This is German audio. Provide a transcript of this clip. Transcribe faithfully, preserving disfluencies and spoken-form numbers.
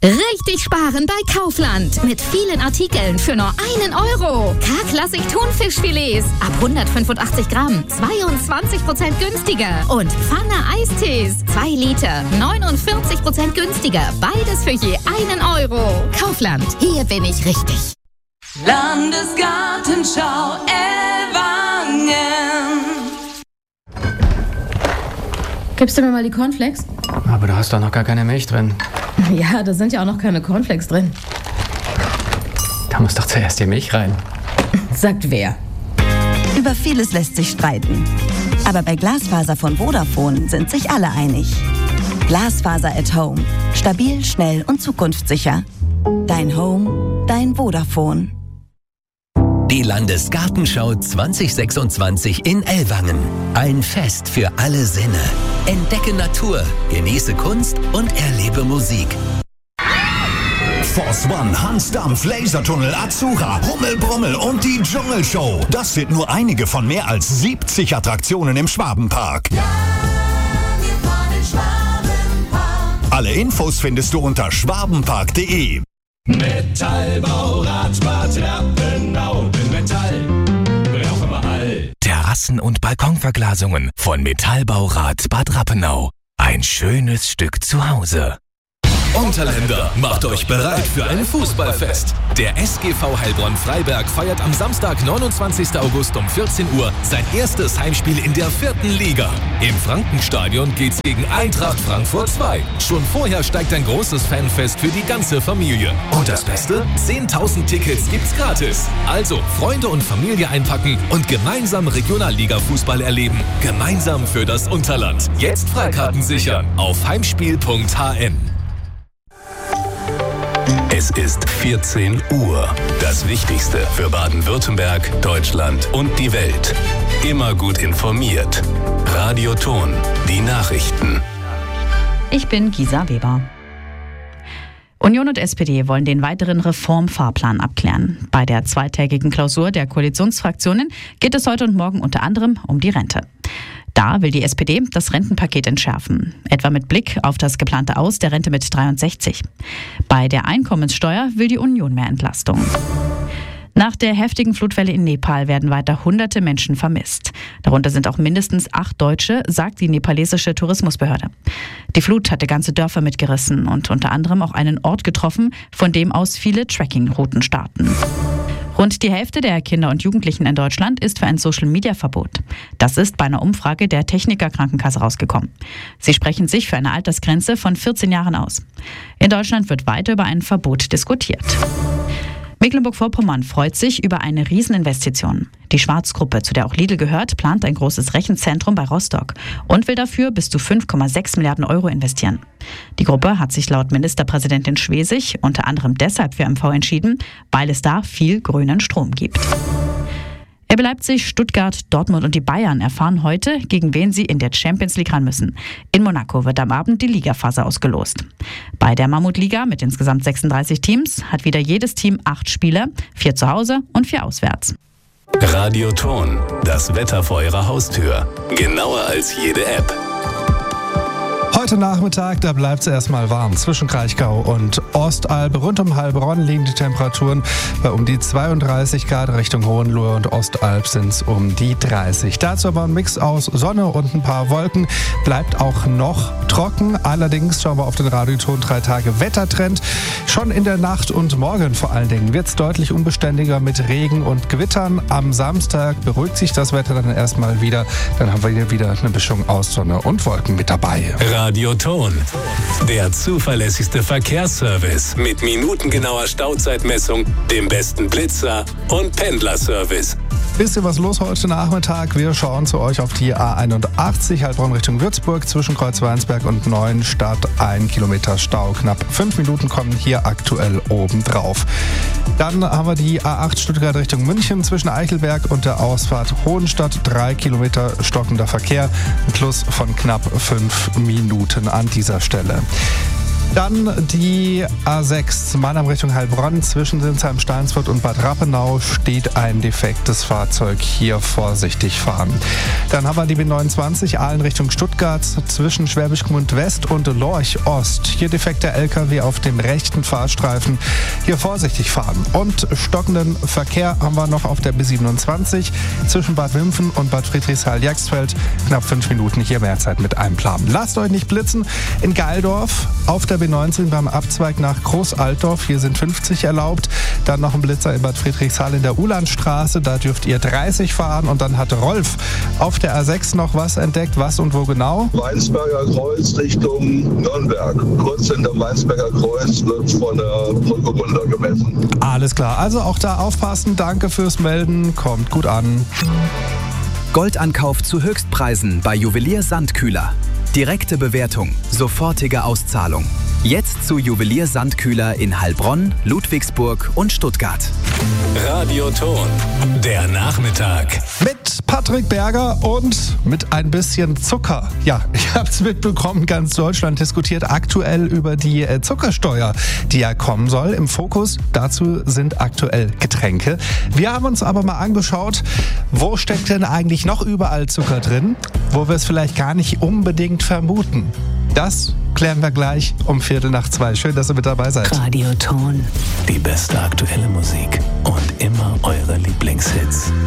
Richtig sparen bei Kaufland. Mit vielen Artikeln für nur einen Euro. K-Klassik Thunfischfilets ab hundertfünfundachtzig Gramm, zweiundzwanzig Prozent günstiger. Und Pfanne Eistees, zwei Liter, neunundvierzig Prozent günstiger. Beides für je einen Euro. Kaufland, hier bin ich richtig. Landesgartenschau Ellwangen. Gibst du mir mal die Cornflakes? Aber du hast doch noch gar keine Milch drin. Ja, da sind ja auch noch keine Cornflakes drin. Da muss doch zuerst die Milch rein. Sagt wer? Über vieles lässt sich streiten. Aber bei Glasfaser von Vodafone sind sich alle einig. Glasfaser at Home. Stabil, schnell und zukunftssicher. Dein Home, dein Vodafone. Die Landesgartenschau zwanzig sechsundzwanzig in Ellwangen. Ein Fest für alle Sinne. Entdecke Natur, genieße Kunst und erlebe Musik. Force One, Hansdampf, Lasertunnel, Azura, Rummelbrummel und die Dschungelshow. Das sind nur einige von mehr als siebzig Attraktionen im Schwabenpark. Ja, wir fahren in Schwabenpark. Alle Infos findest du unter schwabenpark punkt de. Metallbau, Radbad, Rappenau, Metall, brauchen wir all. Terrassen- und Balkonverglasungen von Metallbaurat Bad Rappenau. Ein schönes Stück zu Hause. Unterländer, macht euch bereit für ein Fußballfest. Der S G V Heilbronn-Freiberg feiert am Samstag, neunundzwanzigsten August um vierzehn Uhr sein erstes Heimspiel in der vierten Liga. Im Frankenstadion geht's gegen Eintracht Frankfurt zwei. Schon vorher steigt ein großes Fanfest für die ganze Familie. Und das Beste? zehntausend Tickets gibt's gratis. Also Freunde und Familie einpacken und gemeinsam Regionalliga-Fußball erleben. Gemeinsam für das Unterland. Jetzt Freikarten sichern auf heimspiel punkt h n. Es ist vierzehn Uhr. Das Wichtigste für Baden-Württemberg, Deutschland und die Welt. Immer gut informiert. Radio Ton, die Nachrichten. Ich bin Gisa Weber. Union und S P D wollen den weiteren Reformfahrplan abklären. Bei der zweitägigen Klausur der Koalitionsfraktionen geht es heute und morgen unter anderem um die Rente. Da will die S P D das Rentenpaket entschärfen, etwa mit Blick auf das geplante Aus der Rente mit dreiundsechzig. Bei der Einkommenssteuer will die Union mehr Entlastung. Nach der heftigen Flutwelle in Nepal werden weiter hunderte Menschen vermisst. Darunter sind auch mindestens acht Deutsche, sagt die nepalesische Tourismusbehörde. Die Flut hatte ganze Dörfer mitgerissen und unter anderem auch einen Ort getroffen, von dem aus viele Trekkingrouten starten. Rund die Hälfte der Kinder und Jugendlichen in Deutschland ist für ein Social-Media-Verbot. Das ist bei einer Umfrage der Techniker Krankenkasse rausgekommen. Sie sprechen sich für eine Altersgrenze von vierzehn Jahren aus. In Deutschland wird weiter über ein Verbot diskutiert. Mecklenburg-Vorpommern freut sich über eine Rieseninvestition. Die Schwarz-Gruppe, zu der auch Lidl gehört, plant ein großes Rechenzentrum bei Rostock und will dafür bis zu fünf Komma sechs Milliarden Euro investieren. Die Gruppe hat sich laut Ministerpräsidentin Schwesig unter anderem deshalb für M V entschieden, weil es da viel grünen Strom gibt. R B Leipzig, Stuttgart, Dortmund und die Bayern erfahren heute, gegen wen sie in der Champions League ran müssen. In Monaco wird am Abend die Ligaphase ausgelost. Bei der Mammutliga mit insgesamt sechsunddreißig Teams hat wieder jedes Team acht Spieler, vier zu Hause und vier auswärts. Radio Ton, das Wetter vor Ihrer Haustür. Genauer als jede App. Heute Nachmittag, da bleibt es erstmal warm. Zwischen Kraichgau und Ostalb, rund um Heilbronn liegen die Temperaturen bei um die zweiunddreißig Grad. Richtung Hohenlohe und Ostalb sind es um die dreißig. Dazu aber ein Mix aus Sonne und ein paar Wolken. Bleibt auch noch trocken. Allerdings schauen wir auf den Radioton drei Tage Wettertrend. Schon in der Nacht und morgen vor allen Dingen wird es deutlich unbeständiger mit Regen und Gewittern. Am Samstag beruhigt sich das Wetter dann erstmal wieder. Dann haben wir hier wieder eine Mischung aus Sonne und Wolken mit dabei. Radio Ton, der zuverlässigste Verkehrsservice mit minutengenauer Stauzeitmessung, dem besten Blitzer und Pendlerservice. Bisschen was los heute Nachmittag. Wir schauen zu euch auf die A einundachtzig, Heilbronn Richtung Würzburg, zwischen Kreuzweinsberg und Neuenstadt. Ein Kilometer Stau, knapp fünf Minuten kommen hier aktuell oben drauf. Dann haben wir die A acht Stuttgart Richtung München, zwischen Eichelberg und der Ausfahrt Hohenstadt. Drei Kilometer stockender Verkehr, ein Plus von knapp fünf Minuten an dieser Stelle. Dann die A sechs, Mannheim Richtung Heilbronn. Zwischen Sinsheim, Steinsfurt und Bad Rappenau steht ein defektes Fahrzeug. Hier vorsichtig fahren. Dann haben wir die B neunundzwanzig, Aalen Richtung Stuttgart. Zwischen Schwäbisch Gmünd West und Lorch Ost. Hier defekter L K W auf dem rechten Fahrstreifen. Hier vorsichtig fahren. Und stockenden Verkehr haben wir noch auf der B siebenundzwanzig. Zwischen Bad Wimpfen und Bad Friedrichshall-Jagsfeld. Knapp fünf Minuten hier Mehrzeit mit einplanen. Lasst euch nicht blitzen. In Geildorf auf der B neunzehn beim Abzweig nach Großaltdorf. Hier sind fünfzig erlaubt. Dann noch ein Blitzer in Bad Friedrichshall in der Ulandstraße. Da dürft ihr dreißig fahren. Und dann hat Rolf auf der A sechs noch was entdeckt. Was und wo genau? Weinsberger Kreuz Richtung Nürnberg. Kurz hinter Weinsberger Kreuz wird von der Brücke runter gemessen. Alles klar. Also auch da aufpassen. Danke fürs Melden. Kommt gut an. Goldankauf zu Höchstpreisen bei Juwelier Sandkühler. Direkte Bewertung, sofortige Auszahlung. Jetzt zu Juwelier Sandkühler in Heilbronn, Ludwigsburg und Stuttgart. Radioton, der Nachmittag. Mit Patrick Berger und mit ein bisschen Zucker. Ja, ich habe es mitbekommen, ganz Deutschland diskutiert aktuell über die Zuckersteuer, die ja kommen soll. Im Fokus dazu sind aktuell Getränke. Wir haben uns aber mal angeschaut, wo steckt denn eigentlich noch überall Zucker drin, wo wir es vielleicht gar nicht unbedingt vermuten. Das klären wir gleich um Viertel nach zwei. Schön, dass ihr mit dabei seid. Radioton, die beste aktuelle Musik und immer eure Lieblingshits.